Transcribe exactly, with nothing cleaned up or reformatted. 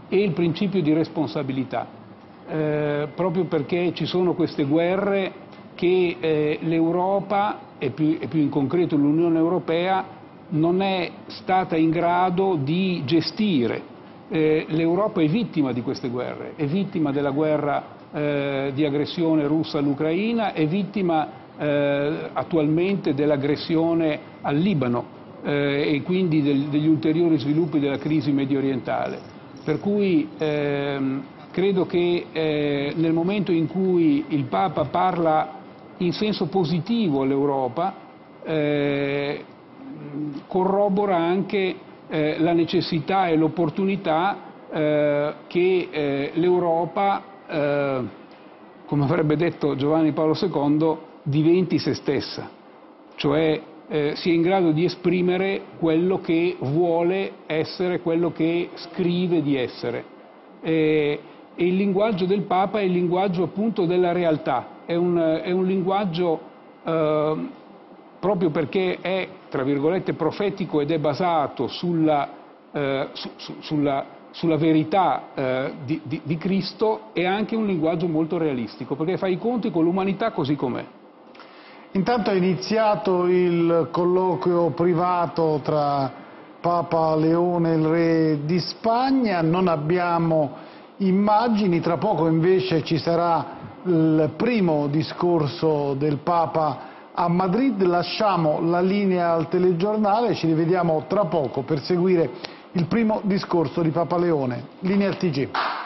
e il principio di responsabilità, eh, proprio perché ci sono queste guerre che eh, l'Europa, e più, e più in concreto l'Unione Europea, non è stata in grado di gestire. Eh, L'Europa è vittima di queste guerre, è vittima della guerra eh, di aggressione russa all'Ucraina, è vittima eh, attualmente dell'aggressione al Libano eh, e quindi del, degli ulteriori sviluppi della crisi medio orientale. Per cui ehm, credo che eh, nel momento in cui il Papa parla in senso positivo all'Europa, eh, corrobora anche eh, la necessità e l'opportunità eh, che eh, l'Europa, eh, come avrebbe detto Giovanni Paolo secondo, diventi se stessa, cioè eh, sia in grado di esprimere quello che vuole essere, quello che scrive di essere. E, e il linguaggio del Papa è il linguaggio appunto della realtà, è un, è un linguaggio eh, proprio perché è, tra virgolette, profetico ed è basato sulla, eh, su, su, sulla, sulla verità eh, di, di, di Cristo, è anche un linguaggio molto realistico, perché fa i conti con l'umanità così com'è. Intanto è iniziato il colloquio privato tra Papa Leone e il re di Spagna, non abbiamo immagini, tra poco invece ci sarà il primo discorso del Papa a Madrid. Lasciamo la linea al telegiornale, ci rivediamo tra poco per seguire il primo discorso di Papa Leone. Linea al T G.